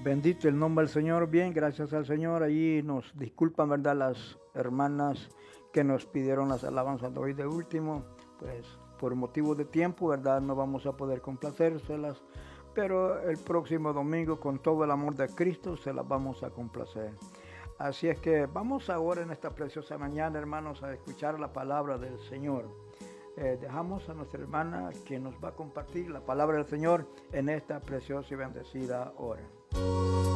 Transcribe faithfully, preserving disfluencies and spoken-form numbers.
Bendito el nombre del Señor. Bien, gracias al Señor. Allí nos disculpan, ¿verdad? Las hermanas que nos pidieron las alabanzas de hoy de último. Pues por motivos de tiempo, ¿verdad? No vamos a poder complacérselas. Pero el próximo domingo, con todo el amor de Cristo, se las vamos a complacer. Así es que vamos ahora en esta preciosa mañana, hermanos, a escuchar la palabra del Señor. Eh, dejamos a nuestra hermana que nos va a compartir la palabra del Señor en esta preciosa y bendecida hora.